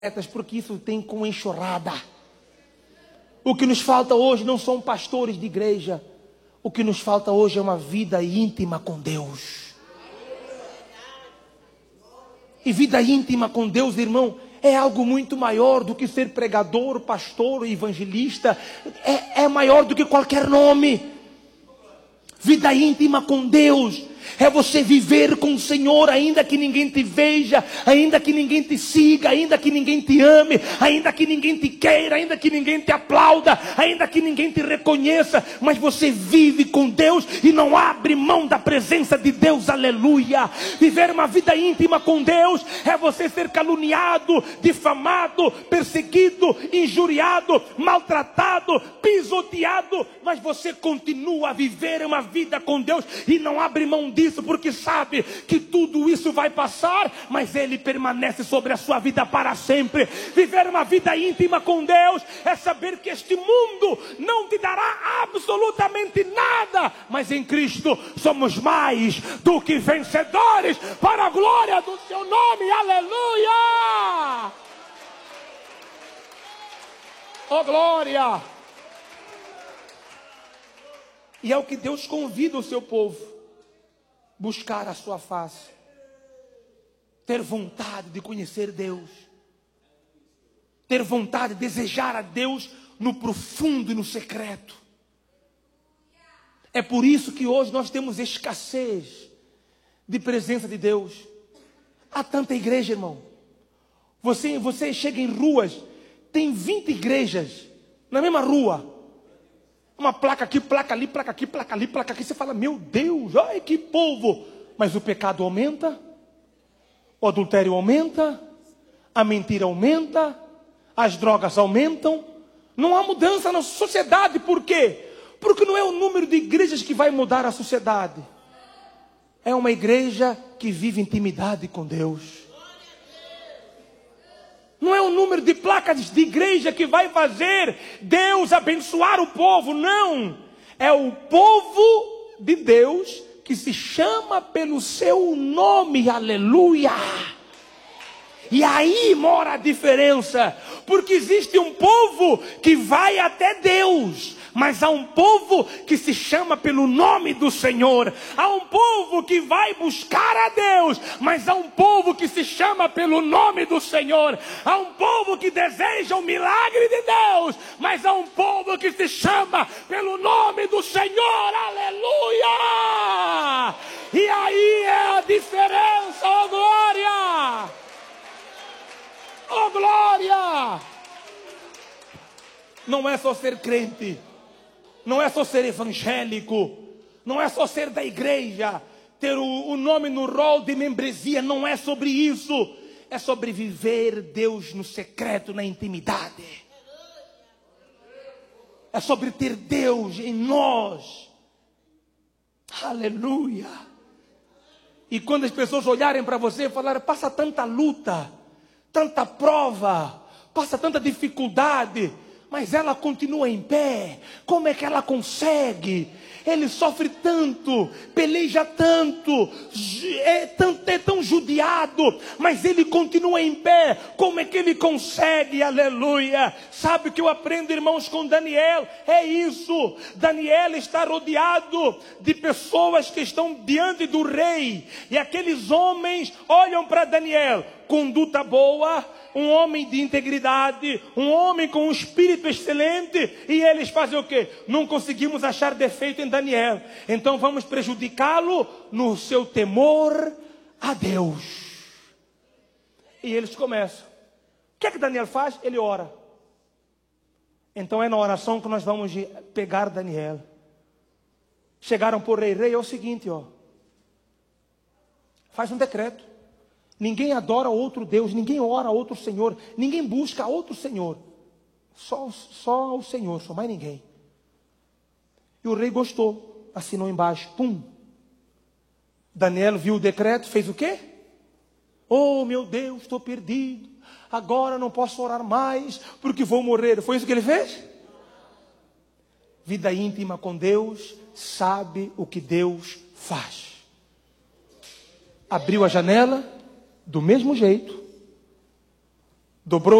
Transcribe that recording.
porque isso tem com enxurrada. O que nos falta hoje não são pastores de igreja. O que nos falta hoje é uma vida íntima com Deus. E vida íntima com Deus, irmão, é algo muito maior do que ser pregador, pastor, evangelista. É maior do que qualquer nome. Vida íntima com Deus é você viver com o Senhor, ainda que ninguém te veja, ainda que ninguém te siga, ainda que ninguém te ame, ainda que ninguém te queira, ainda que ninguém te aplauda, ainda que ninguém te reconheça, mas você vive com Deus e não abre mão da presença de Deus, aleluia. Viver uma vida íntima com Deus é você ser caluniado, difamado, perseguido, injuriado, maltratado, pisoteado, mas você continua a viver uma vida com Deus e não abre mão disso, porque sabe que tudo isso vai passar, mas Ele permanece sobre a sua vida para sempre. Viver uma vida íntima com Deus é saber que este mundo não te dará absolutamente nada, mas em Cristo somos mais do que vencedores, para a glória do seu nome, aleluia! Oh glória! E é o que Deus convida o seu povo: buscar a sua face, ter vontade de conhecer Deus, ter vontade de desejar a Deus no profundo e no secreto. É por isso que hoje nós temos escassez de presença de Deus. Há tanta igreja, irmão. Você chega em ruas, tem 20 igrejas na mesma rua. Uma placa aqui, placa ali, placa aqui, placa ali, placa aqui. Você fala, meu Deus, ai que povo. Mas o pecado aumenta, o adultério aumenta, a mentira aumenta, as drogas aumentam. Não há mudança na sociedade. Por quê? Porque não é o número de igrejas que vai mudar a sociedade. É uma igreja que vive intimidade com Deus. Não é o número de placas de igreja que vai fazer Deus abençoar o povo, não. É o povo de Deus que se chama pelo seu nome, aleluia. E aí mora a diferença, porque existe um povo que vai até Deus, mas há um povo que se chama pelo nome do Senhor. Há um povo que vai buscar a Deus, mas há um povo que se chama pelo nome do Senhor. Há um povo que deseja o milagre de Deus, mas há um povo que se chama pelo nome do Senhor, aleluia. E aí é a diferença, oh glória, oh glória. Não é só ser crente, não é só ser evangélico, não é só ser da igreja, ter o nome no rol de membresia. Não é sobre isso. É sobre viver Deus no secreto, na intimidade. É sobre ter Deus em nós. Aleluia. E quando as pessoas olharem para você e falarem, passa tanta luta, tanta prova, passa tanta dificuldade, mas ela continua em pé. Como é que ela consegue? Ele sofre tanto, peleja tanto, é tão judiado, mas ele continua em pé. Como é que ele consegue? Aleluia. Sabe o que eu aprendo, irmãos, com Daniel? É isso. Daniel está rodeado de pessoas que estão diante do rei, e aqueles homens olham para Daniel, conduta boa, um homem de integridade, um homem com um espírito excelente, e eles fazem o quê? Não conseguimos achar defeito em Daniel, então vamos prejudicá-lo no seu temor a Deus. E eles começam. O que é que Daniel faz? Ele ora. Então é na oração que nós vamos pegar Daniel. Chegaram por rei, é o seguinte, ó, faz um decreto. Ninguém adora outro Deus, ninguém ora a outro Senhor, ninguém busca outro Senhor. Só o Senhor, só mais ninguém. E o rei gostou, assinou embaixo, pum. Daniel viu o decreto, fez o quê? Oh meu Deus, estou perdido. Agora não posso orar mais, porque vou morrer. Foi isso que ele fez? Vida íntima com Deus, sabe o que Deus faz. Abriu a janela, do mesmo jeito, dobrou